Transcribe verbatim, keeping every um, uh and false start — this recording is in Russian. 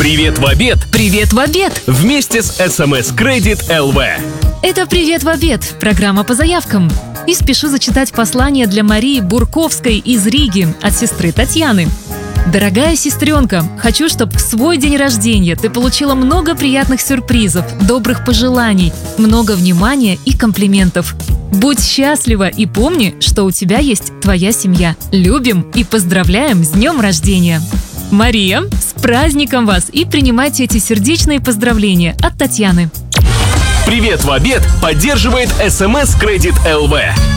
Привет в обед! Привет в обед! Вместе с эс эм эс Credit эл ви. Это «Привет в обед» – программа по заявкам. И спешу зачитать послание для Марии Бурковской из Риги от сестры Татьяны. Дорогая сестренка, хочу, чтобы в свой день рождения ты получила много приятных сюрпризов, добрых пожеланий, много внимания и комплиментов. Будь счастлива и помни, что у тебя есть твоя семья. Любим и поздравляем с днем рождения! Мария, с праздником вас и принимайте эти сердечные поздравления от Татьяны. Привет в обед поддерживает эс эм эс Credit эл ви.